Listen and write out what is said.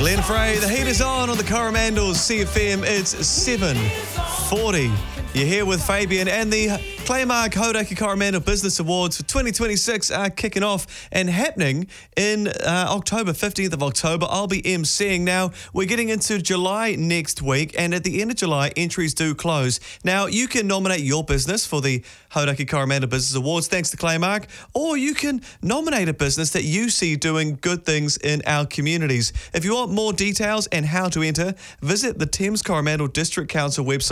Glenn Frey, the heat is on the Coromandel CFM. It's 7:40. You're here with Fabian, and the Claymark Hauraki Coromandel Business Awards for 2026 are kicking off and happening in October, 15th of October. I'll be emceeing. Now, we're getting into July next week, and at the end of July, entries do close. Now, you can nominate your business for the Hauraki Coromandel Business Awards, thanks to Claymark, or you can nominate a business that you see doing good things in our communities. If you want more details and how to enter, visit the Thames Coromandel District Council website